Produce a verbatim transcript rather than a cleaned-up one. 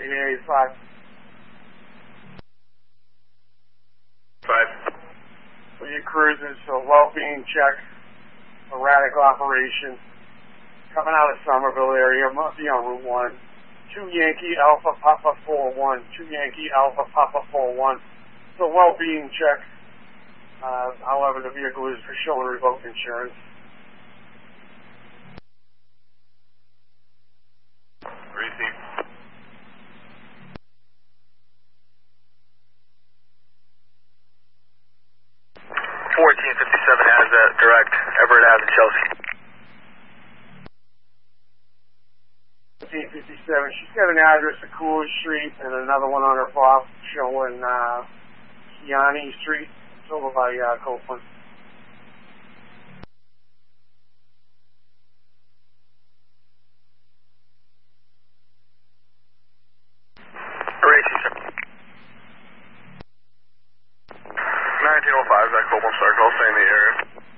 eight eighty-five. Five. With your cruisers, so well-being check, erratic operation, coming out of Somerville area, must be on Route one. two Yankee Alpha Papa four one, two Yankee Alpha Papa four one. So well-being check. Uh, however, the vehicle is for show and revoke insurance. Receive. fourteen fifty-seven has that direct, Everett Ave in Chelsea. fourteen fifty-seven, she's got an address at Coolidge Street and another one on her file showing uh, Kiani Street. It's over by uh, Copeland. Racing, sir. nineteen oh five, that Copeland Circle, stay in the area.